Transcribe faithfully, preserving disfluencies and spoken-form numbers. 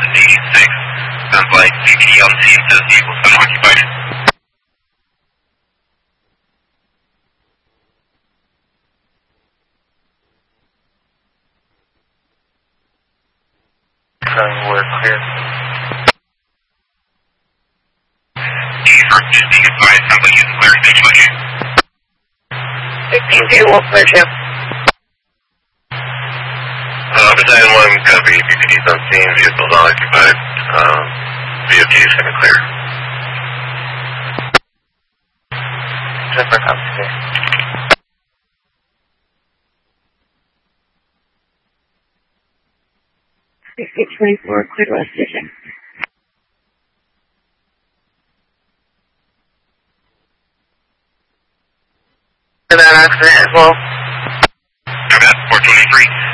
eighty-six. Sounds like C P D on scene says vehicle's unoccupied. We're clear. eighty-first, just being advised, sounds like it's clear stage budget. sixteen zero one clear two. Uh, Battalion one, copy, B P D's on scene, vehicles unoccupied, um, V O T is going to clear. Jennifer, copy clear. sixteen twenty-four, clear to West Station. That accident as well? four twenty-three.